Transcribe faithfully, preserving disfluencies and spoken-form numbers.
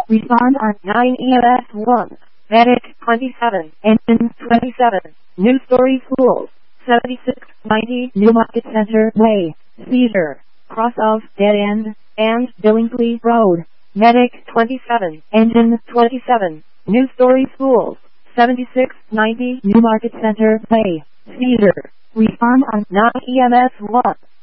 Respond on nine E M S one. Medic twenty-seven. Engine twenty-seven. New Story Schools. seventy-six ninety Newmarket Center Way. Seizure. Cross of Dead End and Billingsley Road. Medic twenty-seven. Engine twenty-seven. New Story Schools. seventy-six ninety Newmarket Center Way. Seizure. Respond on nine E M S one.